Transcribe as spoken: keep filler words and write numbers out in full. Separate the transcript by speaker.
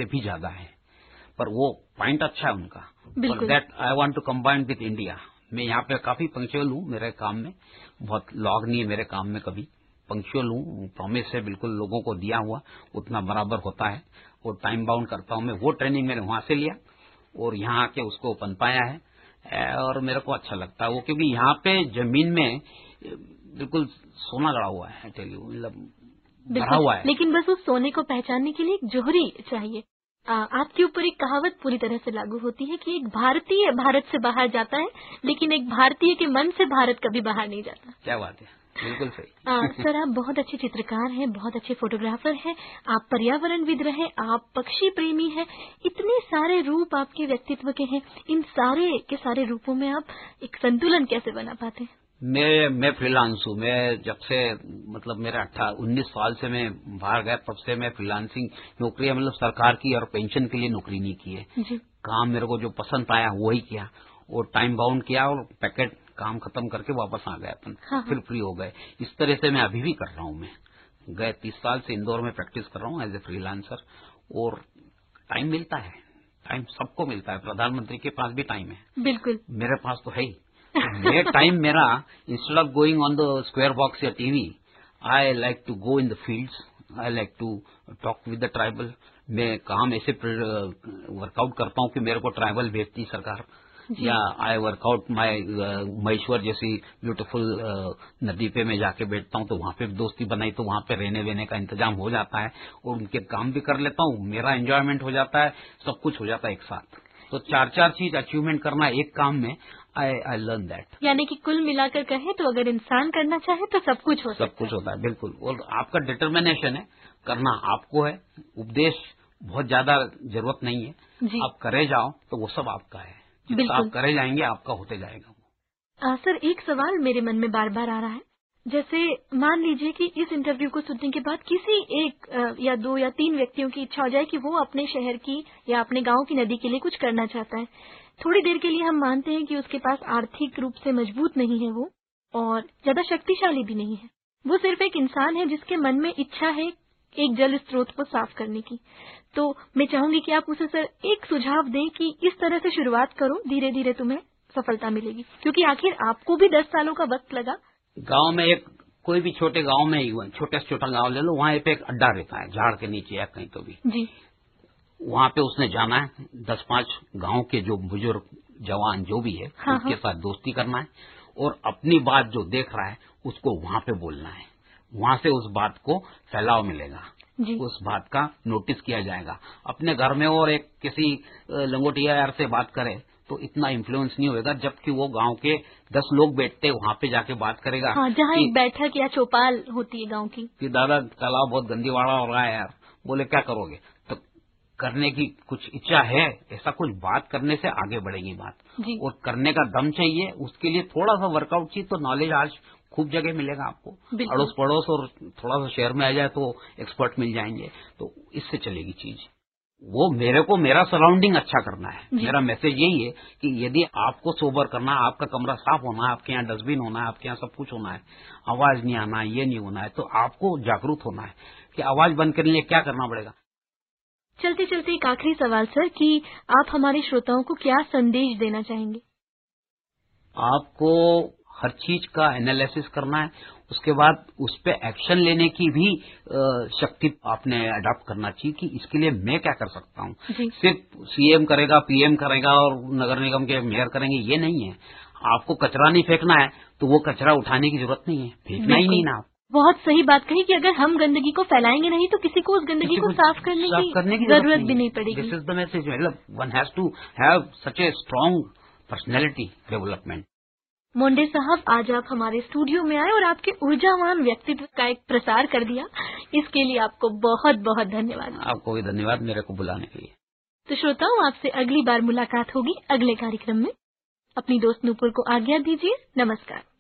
Speaker 1: से भी ज्यादा है, पर वो पॉइंट अच्छा है उनका। और that I want to combine with India. मैं यहाँ पे काफी पंक्चुअल हूँ मेरे काम में, बहुत लॉग नहीं है मेरे काम में, कभी पंक्चुअल हूँ, प्रॉमिस है बिल्कुल लोगों को दिया हुआ उतना बराबर होता है, और टाइम बाउंड करता हूँ मैं। वो ट्रेनिंग मैंने वहां से लिया और यहाँ आके उसको पनपाया है, और मेरे को अच्छा लगता है वो, क्योंकि यहाँ पे जमीन में बिल्कुल सोना गड़ा हुआ है, टेल यू, मतलब भरा हुआ है।
Speaker 2: लेकिन बस उस सोने को पहचानने के लिए एक जोहरी चाहिए। आ, आपके ऊपर एक कहावत पूरी तरह से लागू होती है कि एक भारतीय भारत से बाहर जाता है, लेकिन एक भारतीय के मन से भारत कभी बाहर नहीं जाता।
Speaker 1: क्या बात है, बिल्कुल सही।
Speaker 2: आ, सर, आप बहुत अच्छे चित्रकार हैं, बहुत अच्छे फोटोग्राफर हैं, आप पर्यावरणविद रहे, आप पक्षी प्रेमी हैं, इतने सारे रूप आपके व्यक्तित्व के हैं। इन सारे के सारे रूपों में आप एक संतुलन कैसे बना पाते हैं?
Speaker 1: मैं मैं फ्रीलांस हूँ। मैं जब से मतलब मेरा अट्ठारह उन्नीस साल से मैं बाहर गया, तब से मैं फ्रीलांसिंग नौकरी, मतलब सरकार की और पेंशन के लिए नौकरी नहीं की है।
Speaker 2: जी।
Speaker 1: काम मेरे को जो पसंद आया वही किया, और टाइम बाउंड किया, और पैकेट काम खत्म करके वापस आ गए अपन। हाँ। फिर फ्री हो गए। इस तरह से मैं अभी भी कर रहा हूँ। मैं गए तीस साल से इंदौर में प्रैक्टिस कर रहा हूँ एज ए फ्रीलांसर, और टाइम मिलता है, टाइम सबको मिलता है। प्रधानमंत्री के पास भी टाइम है,
Speaker 2: बिल्कुल,
Speaker 1: मेरे पास तो है ही। ये टाइम मेरा, instead of going on the square box या TV, I like to go in the fields, I like to talk with the tribal. मैं काम ऐसे वर्कआउट करता हूँ कि मेरे को ट्राइबल भेजती सरकार, या आई वर्कआउट माई महेश्वर जैसी ब्यूटीफुल नदी पे मैं जाके बैठता हूँ, तो वहां पे दोस्ती बनाई, तो वहां पे रहने वेने का इंतजाम हो जाता है, और उनके काम भी कर लेता हूँ, मेरा एंजॉयमेंट हो जाता है, सब कुछ हो जाता है एक साथ। तो चार चार चीज अचीवमेंट करना एक काम में, आई आई लर्न दैट।
Speaker 2: यानी कि कुल मिलाकर कहें तो अगर इंसान करना चाहे तो सब कुछ हो सकता है।
Speaker 1: सब कुछ होता है, बिल्कुल। और आपका डिटर्मिनेशन है, करना आपको है, उपदेश बहुत ज्यादा जरूरत नहीं है, आप करे जाओ तो वो सब आपका है, जितना आप करे जाएंगे आपका होते जाएगा।
Speaker 2: आ, सर, एक सवाल मेरे मन में बार बार आ रहा है। जैसे मान लीजिए कि इस इंटरव्यू को सुनने के बाद किसी एक आ, या दो या तीन व्यक्तियों की इच्छा हो जाए कि वो अपने शहर की या अपने गांव की नदी के लिए कुछ करना चाहता है। थोड़ी देर के लिए हम मानते हैं कि उसके पास आर्थिक रूप से मजबूत नहीं है वो, और ज्यादा शक्तिशाली भी नहीं है, वो सिर्फ एक इंसान है जिसके मन में इच्छा है एक जल स्रोत को साफ करने की। तो मैं चाहूंगी कि आप उसे सर एक सुझाव दें कि इस तरह से शुरुआत करो, धीरे धीरे तुम्हें सफलता मिलेगी, क्योंकि आखिर आपको भी दस सालों का वक्त लगा।
Speaker 1: गांव में एक कोई भी छोटे गांव में ही, छोटे से छोटा गांव ले लो, वहाँ पे एक अड्डा रहता है, झाड़ के नीचे या कहीं तो भी
Speaker 2: जी,
Speaker 1: वहाँ पे उसने जाना है, दस पांच गांव के जो बुजुर्ग जवान जो भी है, हाँ, उसके साथ दोस्ती करना है, और अपनी बात जो देख रहा है उसको वहाँ पे बोलना है। वहाँ से उस बात को फैलाव मिलेगा, उस बात का नोटिस किया जाएगा। अपने घर में और एक किसी लंगोटिया यार से बात करे तो इतना इन्फ्लुएंस नहीं होगा, जबकि वो गांव के दस लोग बैठते वहाँ पे जाके बात करेगा।
Speaker 2: हाँ, जहाँ एक बैठक या चौपाल होती है गांव की, कि
Speaker 1: दादा तालाब बहुत गंदीवाड़ा हो रहा है यार, बोले क्या करोगे, तो करने की कुछ इच्छा है, ऐसा कुछ बात करने से आगे बढ़ेगी बात, और करने का दम चाहिए, उसके लिए थोड़ा सा वर्कआउट चाहिए। तो नॉलेज आज खूब जगह मिलेगा आपको, अड़ोस पड़ोस, और थोड़ा सा शहर में आ जाए तो एक्सपर्ट मिल जाएंगे, तो इससे चलेगी चीज। वो मेरे को मेरा सराउंडिंग अच्छा करना है। मेरा मैसेज यही है कि यदि आपको सोबर करना है, आपका कमरा साफ होना है, आपके यहाँ डस्टबिन होना है, आपके यहाँ सब कुछ होना है, आवाज नहीं आना है, ये नहीं होना है, तो आपको जागरूक होना है कि आवाज बंद करने के लिए क्या करना पड़ेगा।
Speaker 2: चलते चलते एक आखिरी सवाल सर, कि आप हमारे श्रोताओं को क्या संदेश देना चाहेंगे?
Speaker 1: आपको हर चीज का एनालिसिस करना है, उसके बाद उस पर एक्शन लेने की भी शक्ति आपने अडॉप्ट करना चाहिए कि इसके लिए मैं क्या कर सकता हूँ। सिर्फ सीएम करेगा, पीएम करेगा और नगर निगम के मेयर करेंगे, ये नहीं है। आपको कचरा नहीं फेंकना है तो वो कचरा उठाने की जरूरत नहीं है, फेंकना ही नहीं ना। आप
Speaker 2: बहुत सही बात कही कि अगर हम गंदगी को फैलाएंगे नहीं तो किसी को उस गंदगी को साफ करने
Speaker 1: साफ
Speaker 2: की,
Speaker 1: करने की
Speaker 2: जरूरत भी नहीं पड़ेगी।
Speaker 1: This is the message. मतलब one has to have such a strong personality development.
Speaker 2: Monday साहब, आज आप हमारे स्टूडियो में आए और आपके ऊर्जावान व्यक्तित्व का एक प्रसार कर दिया, इसके लिए आपको बहुत बहुत धन्यवाद।
Speaker 1: आपको भी धन्यवाद मेरे को बुलाने के लिए।
Speaker 2: तो श्रोताओं, आपसे अगली बार मुलाकात होगी अगले कार्यक्रम में। अपनी दोस्त नूपुर को आज्ञा दीजिए। नमस्कार।